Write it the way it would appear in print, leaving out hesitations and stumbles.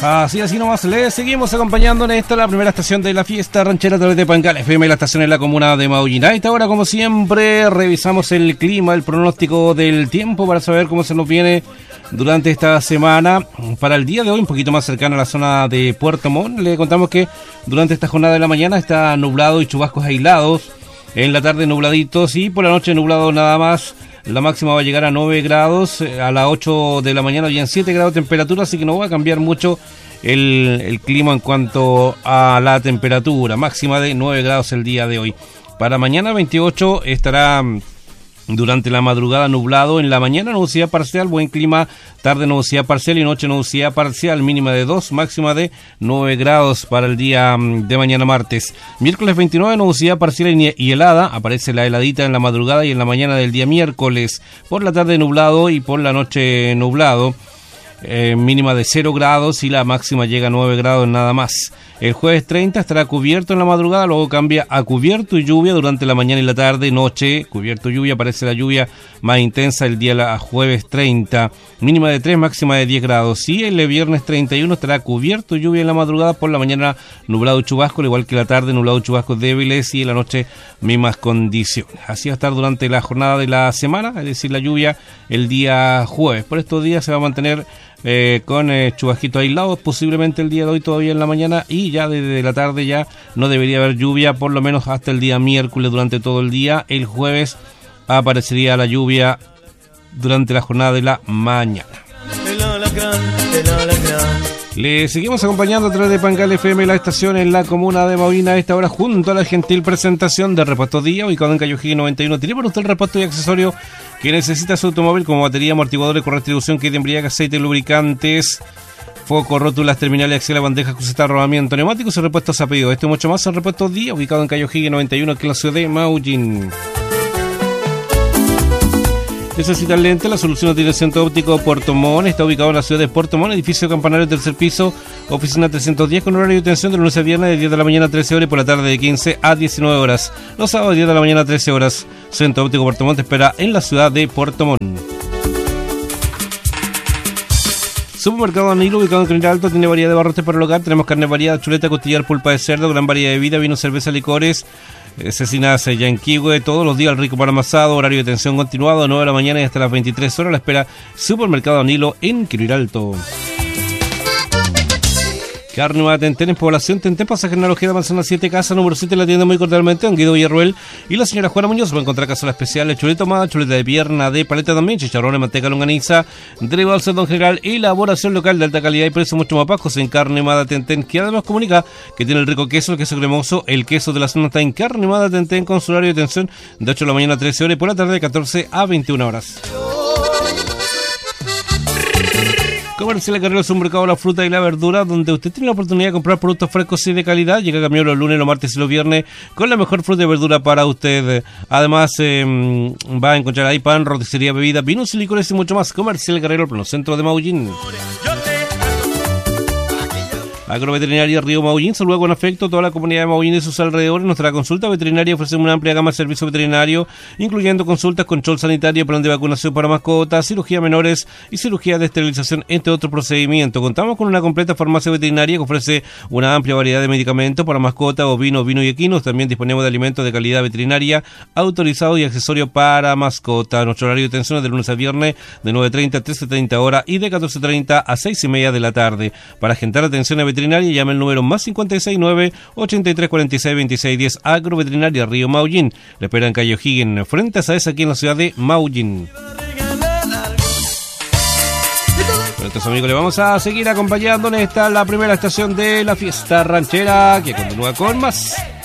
Así nomás, le seguimos acompañando en esta, la primera estación de la fiesta ranchera a través de Pancal FM, la estación en la comuna de Maullín. A esta hora, como siempre, revisamos el clima, el pronóstico del tiempo para saber cómo se nos viene durante esta semana. Para el día de hoy, un poquito más cercano a la zona de Puerto Montt, le contamos que durante esta jornada de la mañana está nublado y chubascos aislados, en la tarde nubladitos y por la noche nublado nada más. La máxima va a llegar a 9 grados, a las 8 de la mañana habían 7 grados de temperatura, así que no va a cambiar mucho el clima en cuanto a la temperatura, máxima de 9 grados el día de hoy. Para mañana 28 estará durante la madrugada nublado, en la mañana nubosidad parcial, buen clima, tarde nubosidad parcial y noche nubosidad parcial, mínima de 2, máxima de 9 grados para el día de mañana martes. Miércoles 29 nubosidad parcial y helada, aparece la heladita en la madrugada y en la mañana del día miércoles, por la tarde nublado y por la noche nublado. Mínima de 0 grados y la máxima llega a 9 grados nada más. El jueves 30 estará cubierto en la madrugada, luego cambia a cubierto y lluvia durante la mañana y la tarde, noche, cubierto y lluvia, aparece la lluvia más intensa el día jueves 30, mínima de 3, máxima de 10 grados. Y el viernes 31 estará cubierto y lluvia en la madrugada, por la mañana nublado y chubasco, al igual que la tarde nublado y chubascos débiles y en la noche mismas condiciones. Así va a estar durante la jornada de la semana, es decir, la lluvia el día jueves. Por estos días se va a mantener con chubasquitos aislados, posiblemente el día de hoy todavía en la mañana, y ya desde la tarde ya no debería haber lluvia, por lo menos hasta el día miércoles durante todo el día. El jueves aparecería la lluvia durante la jornada de la mañana. Le seguimos acompañando a través de Pancal FM, la estación en la comuna de Maullín, a esta hora, junto a la gentil presentación de Repuesto Día, ubicado en Calle O'Higgins 91. Tiene para usted el repuesto y accesorio que necesita su automóvil, como batería, amortiguadores con restribución, kit de embriague, aceite, lubricantes, foco, rótulas, terminales, axila, bandejas, crucetas, rodamiento, neumáticos y repuestos a pedido. Esto y mucho más en Repuesto Día, ubicado en Calle O'Higgins 91, aquí en la ciudad de Maullín. Necesita lente, la solución de dirección óptico Puerto Montt está ubicado en la ciudad de Puerto Montt, edificio campanario tercer piso, oficina 310, con horario de atención de lunes a viernes de 10 de la mañana a 13 horas y por la tarde de 15 a 19 horas. Los sábados de 10 de la mañana a 13 horas. Centro óptico Puerto Montt espera en la ciudad de Puerto Montt. Supermercado Danilo, ubicado en Canil Alto, tiene variedad de barrotes para el hogar. Tenemos carne variada, chuleta, costillar, pulpa de cerdo, gran variedad de bebida, vino, cerveza, licores, cecinadas yanquihue, todos los días el rico para amasado, horario de atención continuado, de 9 de la mañana y hasta las 23 horas. La espera Supermercado Danilo en Canil Alto. Carne Nueva Tentén en Población Tentén, pasaje en Ojeda, Manzana 7, casa número 7, la tienda muy cordialmente, don Guido Villarruel y la señora Juana Muñoz. Va a encontrar casas especiales, chuleta ahumada, chuleta de pierna, de paleta también, chicharrones, manteca, longaniza, derivado del cerdo en general, elaboración local de alta calidad y precios mucho más bajos en Carne Nueva Tentén, que además comunica que tiene el rico queso, el queso cremoso, el queso de la zona está en Carne Nueva Tentén, con su horario de atención de 8 de la mañana a 13 horas y por la tarde de 14 a 21 horas. Comercial Carrero, un mercado de la fruta y la verdura, donde usted tiene la oportunidad de comprar productos frescos y de calidad. Llega camión los lunes, los martes y los viernes con la mejor fruta y verdura para usted. Además, va a encontrar ahí pan, roticería, bebidas, vinos y licores y mucho más. Comercial Carrero, pleno centro de Maullín. Agroveterinaria Río Maullín saluda con afecto a toda la comunidad de Maullín y sus alrededores. Nuestra consulta veterinaria ofrece una amplia gama de servicios veterinarios, incluyendo consultas, control sanitario, plan de vacunación para mascotas, cirugía menores y cirugía de esterilización, entre otros procedimientos. Contamos con una completa farmacia veterinaria que ofrece una amplia variedad de medicamentos para mascotas, ovinos, vino y equinos. También disponemos de alimentos de calidad veterinaria autorizados y accesorios para mascotas. Nuestro horario de atención es de lunes a viernes de 9:30 a 13:30 horas y de 14:30 a 6:30 de la tarde. Para agendar atención a veterinaria, llame el número más 569 83 46 26 10. Agroveterinaria Río Maullín. Le espera en Calle O'Higgins, frente a Saez, aquí en la ciudad de Maullín. Nuestros amigos, le vamos a seguir acompañando en esta, la primera estación de la fiesta ranchera, que continúa con más.